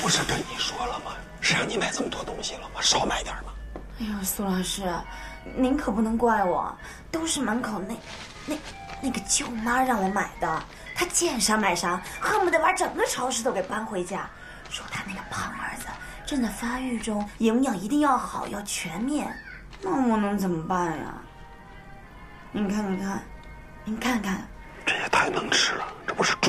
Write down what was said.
不是跟你说了吗？是让你买这么多东西了吗？少买点吧。 哎呦，苏老师，您可不能怪我，都是门口那个舅妈让我买的。她见啥买啥，恨不得把整个超市都给搬回家。说她那个胖儿子正在发育中，营养一定要好，要全面。那我能怎么办呀？您看，您看看， 这也太能吃了，这不是猪